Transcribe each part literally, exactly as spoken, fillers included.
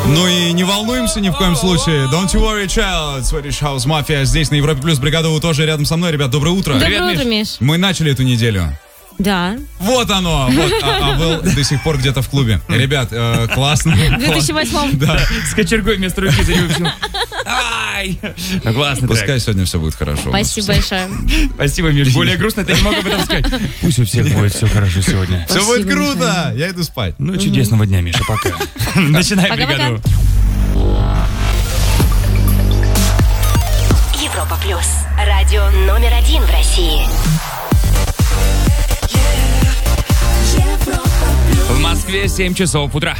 Ну и не волнуемся ни в коем случае. Don't you worry, child. Swedish House Mafia здесь, на Европе Плюс. Бригада У тоже рядом со мной. Ребят, доброе утро. Доброе Привет, утро, Миш. Мы начали эту неделю. Да. Вот оно. Вот, а, а был до сих пор где-то в клубе. Ребят, э, классно. В две тысячи восьмом. Да. С кочергой вместо руки за ним. Ай! Классно. Пускай сегодня все будет хорошо. Спасибо большое. Спасибо, Миш. Более грустно ты не мог об этом сказать. Пусть у всех будет все хорошо сегодня. Все будет Спасибо, круто. Михаил. Я иду спать. Ну, чудесного дня, Миша, пока. Начинаем бригаду. Европа Плюс. Радио номер один в России. В Москве семь часов утра.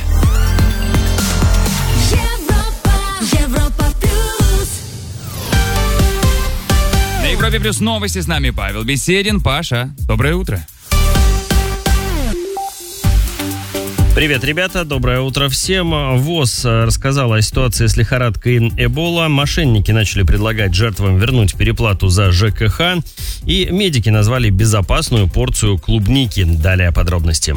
Европа Плюс. На Европе Плюс новости с нами Павел Беседин. Паша, доброе утро. Привет, ребята, доброе утро всем. ВОЗ рассказала о ситуации с лихорадкой Эбола. Мошенники начали предлагать жертвам вернуть переплату за ЖКХ. И медики назвали безопасную порцию клубники. Далее подробности.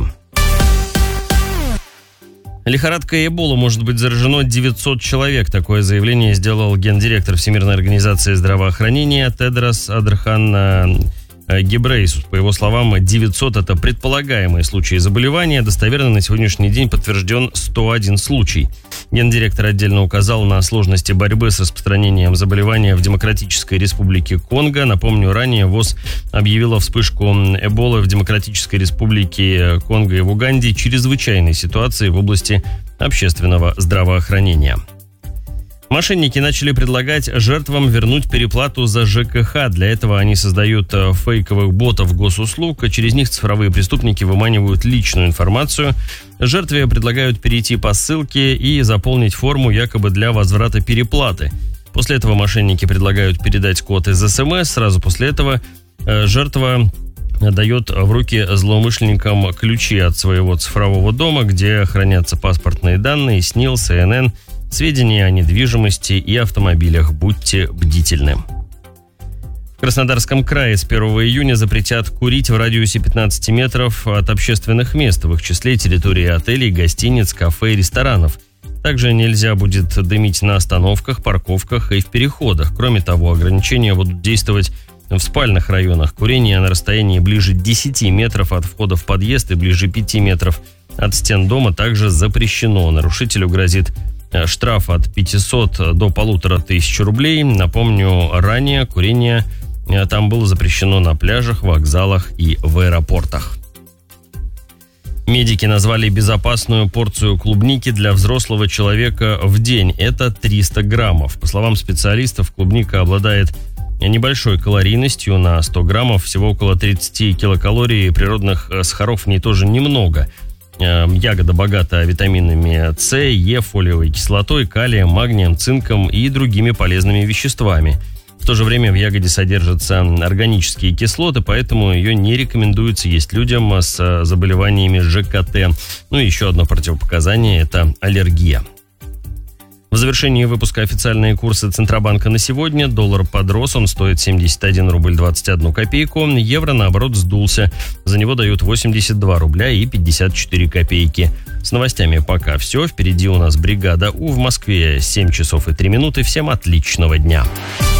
Лихорадкой Эбола может быть заражено девятьсот человек. Такое заявление сделал гендиректор Всемирной организации здравоохранения Тедрос Адрхан Гебрейсус. По его словам, девятьсот – это предполагаемые случаи заболевания. Достоверно на сегодняшний день подтвержден сто один случай. Гендиректор отдельно указал на сложности борьбы с распространением заболевания в Демократической Республике Конго. Напомню, ранее ВОЗ объявила вспышку Эболы в Демократической Республике Конго и в Уганде чрезвычайной ситуации в области общественного здравоохранения. Мошенники начали предлагать жертвам вернуть переплату за ЖКХ. Для этого они создают фейковых ботов госуслуг. Через них цифровые преступники выманивают личную информацию. Жертве предлагают перейти по ссылке и заполнить форму якобы для возврата переплаты. После этого мошенники предлагают передать код из СМС. Сразу после этого жертва дает в руки злоумышленникам ключи от своего цифрового дома, где хранятся паспортные данные, СНИЛ, СНН, сведения о недвижимости и автомобилях. Будьте бдительны. В Краснодарском крае с первого июня запретят курить в радиусе пятнадцати метров от общественных мест, в их числе территории отелей, гостиниц, кафе и ресторанов. Также нельзя будет дымить на остановках, парковках и в переходах. Кроме того, ограничения будут действовать в спальных районах. Курение на расстоянии ближе десяти метров от входа в подъезд и ближе пяти метров от стен дома также запрещено. Нарушителю грозит штраф от пятисот до полутора тысяч рублей. Напомню, ранее курение там было запрещено на пляжах, вокзалах и в аэропортах. Медики назвали безопасную порцию клубники для взрослого человека в день. Это триста граммов. По словам специалистов, клубника обладает небольшой калорийностью на сто граммов, всего около тридцать килокалорий, природных сахаров в ней тоже немного. Ягода богата витаминами С, Е, фолиевой кислотой, калием, магнием, цинком и другими полезными веществами. В то же время в ягоде содержатся органические кислоты, поэтому ее не рекомендуется есть людям с заболеваниями ЖКТ. Ну и еще одно противопоказание – это аллергия. В завершении выпуска официальные курсы Центробанка на сегодня. Доллар подрос, он стоит семьдесят один рубль двадцать одну копейку. Евро, наоборот, сдулся. За него дают восемьдесят два рубля и пятьдесят четыре копейки. С новостями пока все. Впереди у нас бригада У в Москве. семь часов и три минуты. Всем отличного дня.